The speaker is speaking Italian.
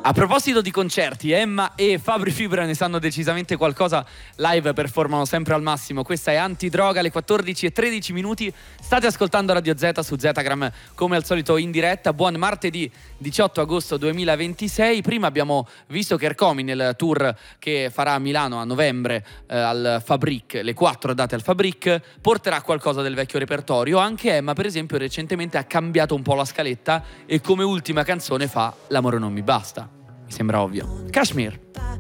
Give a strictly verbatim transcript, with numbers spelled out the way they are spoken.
A proposito di concerti, Emma e Fabri Fibra ne sanno decisamente qualcosa. Live performano sempre al massimo. Questa è Antidroga, alle quattordici e tredici minuti. State ascoltando Radio Z su Zetagram, come al solito in diretta. Buon martedì diciotto agosto duemilaventisei. Prima abbiamo visto che Ercomi, nel tour che farà a Milano a novembre eh, al Fabric, le quattro date al Fabric, porterà qualcosa del vecchio repertorio. Anche Emma, per esempio, recentemente ha cambiato un po' la scaletta e come ultima canzone fa L'amore non mi basta. Mi sembra ovvio. Kashmir.